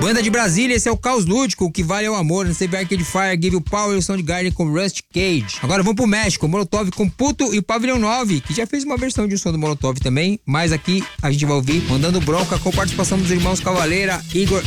Banda de Brasília, esse é o Caos Lúdico, o que vale é o amor. Não sei Arcade Fire, Give You Power e o Soundgarden com Rust Cage. Agora vamos pro México, Molotov com Puto e o Pavilhão 9, que já fez uma versão de um som do Molotov também, mas aqui a gente vai ouvir Mandando Bronca com participação dos irmãos Cavaleira, Igor